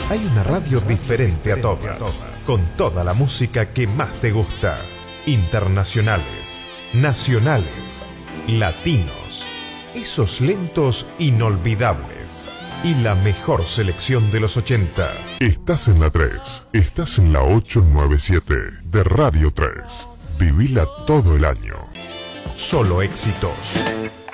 Hay una radio diferente a todas, con toda la música que más te gusta. Internacionales, nacionales, latinos, esos lentos inolvidables y la mejor selección de los 80. Estás en la 3, estás en la 897 de Radio 3. Vivila todo el año. Solo éxitos.